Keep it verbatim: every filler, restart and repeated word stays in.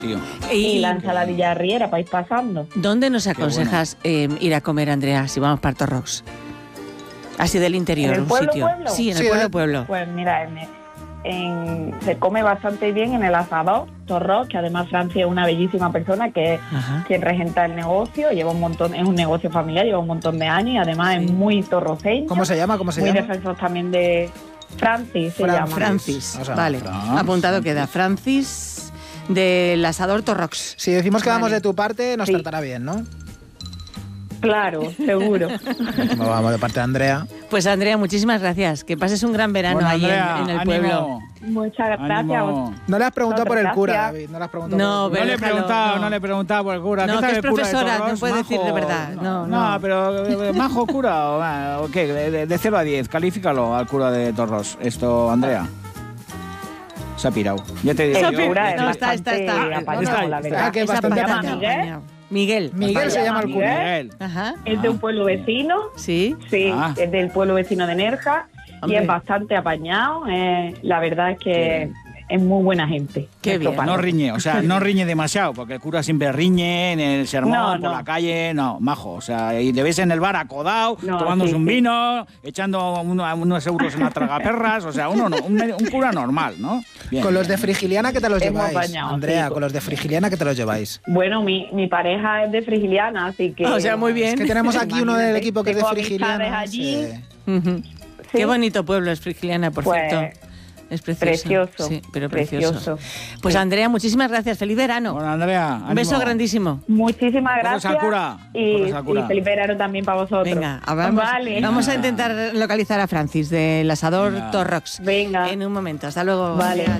Tío. Y, Y la ensaladilla riera para ir pasando. ¿Dónde nos aconsejas eh, ir a comer, Andrea, si vamos para Torrox? Así del interior, ¿En el un pueblo, sitio. pueblo? Sí, en el Sí, pueblo, ¿eh? pueblo. Pues mira, en, en- se come bastante bien en el asador Torrox, que además Francia es una bellísima persona que es Ajá. quien regenta el negocio, lleva un montón, es un negocio familiar, lleva un montón de años y además Sí. es muy torroceño. ¿Cómo se llama? ¿Cómo se muy llama? defensor también de Francis, se Fran- llama. Francis, O sea, vale. Francis. Apuntado queda. Francis del asador Torrox. Si decimos que vamos Vale. de tu parte, nos Sí. tratará bien, ¿no? Claro, seguro. Como vamos de parte de Andrea. Pues Andrea, muchísimas gracias. Que pases un gran verano Bueno, ahí en- Andrea, en, el ánimo, pueblo. Muchas gracias. ánimo. No le has preguntado por el Gracias. cura, David. No le has preguntado No, por el No cura. le he déjalo, preguntado, no. no. le he preguntado por el cura. No, ¿Qué tal que es el cura de profesora, Torrox? no puede decir de Majo. verdad. No, no. pero eh, majo cura o, ah, o qué, de, de cero a diez, califícalo al cura de Torrox. Esto, Andrea. Se ha pirado. Ya te digo El yo. pi- cura es no, está, está, bastante está. apañado, Está ahí, la está verdad. Ah, que es Es bastante apañado, apañado. apañado. Miguel. Miguel se llama el cura. Miguel. Ajá. Es de un pueblo vecino, Sí. sí, Ah. es del pueblo vecino de Nerja Hombre. y es bastante apañado. eh, la verdad es que Qué es muy buena gente. Qué nuestro bien. padre. No riñe, o sea, no riñe demasiado, porque el cura siempre riñe en el sermón, No, por no. la calle, no, majo. O sea, y te ves en el bar acodado, No, tomándose sí, un sí. vino, echando uno- unos euros en la tragaperras, o sea, uno no, un, un cura normal, ¿no? Bien, Con los de bien. Frigiliana, ¿qué te los Hemos lleváis? apañado, Andrea, sí. con los de Frigiliana, ¿qué te los lleváis? Bueno, mi, mi pareja es de Frigiliana, así que... O sea, muy bien. Es que tenemos aquí uno del Imagínate, equipo que es de tengo Frigiliana. amistades allí. Sí. Ujú. Sí. Qué bonito pueblo es Frigiliana, por Pues, cierto. Es precioso. precioso, Sí, pero precioso. precioso. Pues Sí. Andrea, muchísimas gracias. Feliz verano. Bueno, Andrea, Un beso ánimo. grandísimo. Muchísimas Porros gracias. al cura, Y, porros al cura. y feliz verano también para vosotros. Venga, vamos, Vale. vamos a Venga. intentar localizar a Francis del asador Venga. Torrox. Venga. En un momento. Hasta luego. Vale. Andrea.